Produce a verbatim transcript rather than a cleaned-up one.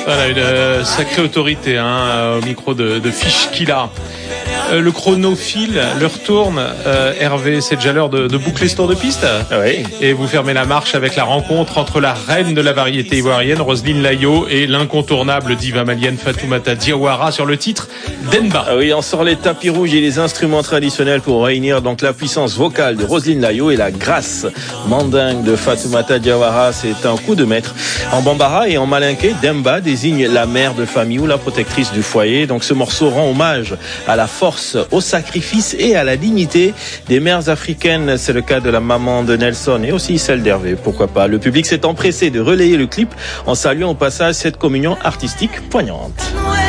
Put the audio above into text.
Voilà, une euh, sacrée autorité hein, au micro de, de Fichkila. Euh, le chronophile leur tourne. Euh, Hervé, c'est déjà l'heure de, de boucler ce tour de piste. Oui. Et vous fermez la marche avec la rencontre entre la reine de la variété ivoirienne, Roselyne Layo, et l'incontournable diva malienne Fatoumata Diawara sur le titre Demba. Ah oui, on sort les tapis rouges et les instruments traditionnels pour réunir donc la puissance vocale de Roselyne Layo et la grâce mandingue de Fatoumata Diawara. C'est un coup de maître. En bambara et en malinké, Demba désigne la mère de famille ou la protectrice du foyer. Donc ce morceau rend hommage à la force, au sacrifice et à la dignité des mères africaines. C'est le cas de la maman de Nelson et aussi celle d'Hervé. Pourquoi pas. Le public s'est empressé de relayer le clip en saluant au passage cette communion artistique poignante.